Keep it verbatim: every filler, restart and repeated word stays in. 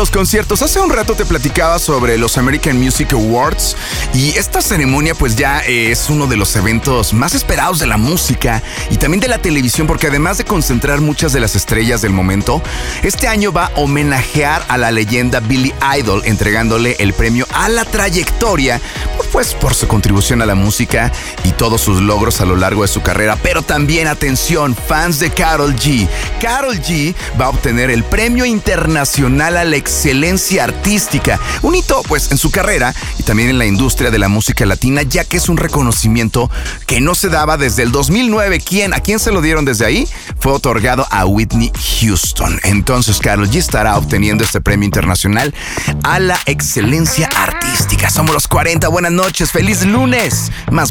los conciertos. Hace un rato te platicaba sobre los American Music Awards y esta ceremonia pues ya es uno de los eventos más esperados de la música y también de la televisión, porque además de concentrar muchas de las estrellas del momento, este año va a homenajear a la leyenda Billy Idol, entregándole el premio a la trayectoria, pues por su contribución a la música y todos sus logros a lo largo de su carrera. Pero también, atención, fans de Karol G. Karol G va a obtener el Premio Internacional a la Excelencia Artística, un hito pues en su carrera y también en la industria de la música latina, ya que es un reconocimiento que no se daba desde el dos mil nueve. ¿Quién? ¿A quién se lo dieron desde ahí? Fue otorgado a Whitney Houston. Entonces Karol G estará obteniendo este Premio Internacional a la Excelencia Artística. Somos los cuarenta, buenas noches, feliz lunes. Más